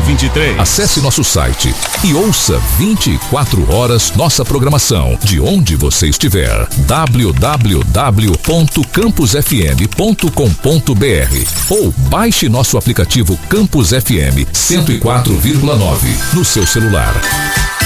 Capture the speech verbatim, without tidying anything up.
vinte e três. Acesse nosso site e ouça vinte e quatro horas nossa programação, de onde você estiver. w w w ponto campus f m ponto com ponto b r ou baixe nosso aplicativo Campus F M cento e quatro vírgula nove no seu celular.